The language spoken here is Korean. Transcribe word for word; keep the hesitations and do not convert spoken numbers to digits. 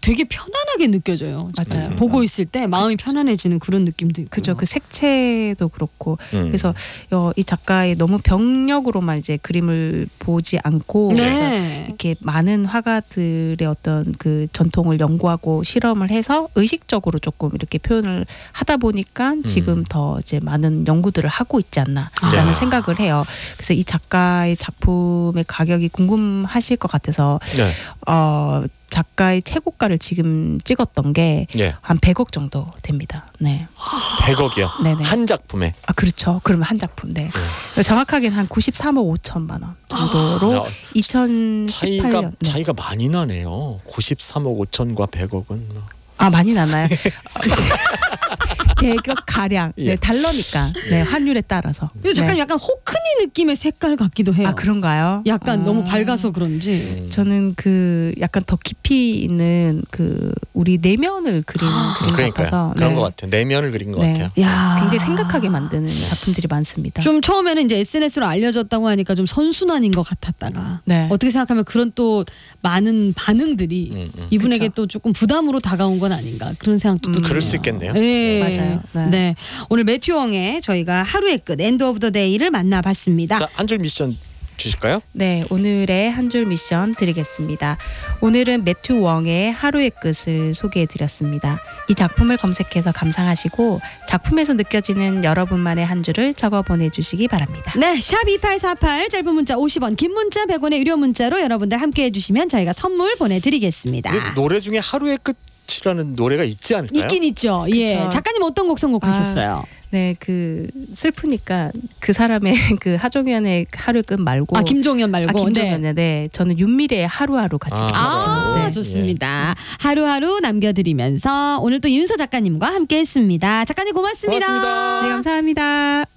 되게 편안하게 느껴져요. 맞아요. 음. 보고 있을 때 마음이 편안해지는 그런 느낌도 있고. 그죠. 그 색채도 그렇고. 음. 그래서 이 작가의 너무 병력으로만 이제 그림을 보지 않고 네. 이렇게 많은 화가들의 어떤 그 전통을 연구하고 실험을 해서 의식적으로 조금 이렇게 표현을 하다 보니까 음. 지금 더 이제 많은 연구들을 하고 있지 않나라는 네. 생각을 해요. 그래서 이 작가의 작품의 가격이 궁금하실 것 같아서 네. 어. 작가의 최고가를 지금 찍었던 게 한 예. 백억 정도 됩니다. 네. 백억이요? 네네. 한 작품에? 아 그렇죠. 그러면 한 작품. 네. 네. 정확하게는 한 구십삼억 오천만 원 정도로 아, 이천십팔 년. 차이가 네. 차이가 많이 나네요. 구십삼억 오천과 백억은. 아 많이 나나요? 백억 가량. 네, 예. 달러니까. 네, 환율에 따라서. 이거 약간 네. 약간 호크니 느낌의 색깔 같기도 해요. 아 그런가요? 약간 아. 너무 밝아서 그런지. 음. 저는 그 약간 더 깊이 있는 그 우리 내면을 그리는 그림 그러니까요. 같아서 그런 네. 것 같아요. 내면을 그린 것 네. 같아요. 야, 굉장히 생각하게 만드는 작품들이 많습니다. 좀 처음에는 이제 에스엔에스로 알려졌다고 하니까 좀 선순환인 것 같았다가 네. 어떻게 생각하면 그런 또 많은 반응들이 음, 음. 이분에게 그쵸. 또 조금 부담으로 다가온 건 아닌가 그런 생각도 또 음, 그럴 드네요. 수 있겠네요. 네. 맞아요. 네. 네. 오늘 매튜 웡의 저희가 하루의 끝 엔드 오브 더 데이를 만나봤습니다. 자, 한 줄 미션 주실까요? 네, 오늘의 한 줄 미션 드리겠습니다. 오늘은 매튜 웡의 하루의 끝을 소개해드렸습니다. 이 작품을 검색해서 감상하시고 작품에서 느껴지는 여러분만의 한 줄을 적어 보내주시기 바랍니다. 네, 샵 이팔사팔 짧은 문자 오십 원, 긴 문자 백 원의 유료 문자로 여러분들 함께해 주시면 저희가 선물 보내드리겠습니다. 근데 노래 중에 하루의 끝이라는 노래가 있지 않을까요? 있긴 있죠. 예, 그쵸. 작가님 어떤 곡 선곡하셨어요? 네, 그 슬프니까 그 사람의 그 하종현의 하루의 끝 말고 아, 김종현 말고. 아, 김종현의 네, 저는 윤미래의 하루하루 같이 아, 아, 네. 좋습니다. 하루하루 남겨드리면서 오늘 또 윤서 작가님과 함께했습니다. 작가님 고맙습니다. 고맙습니다. 네, 감사합니다.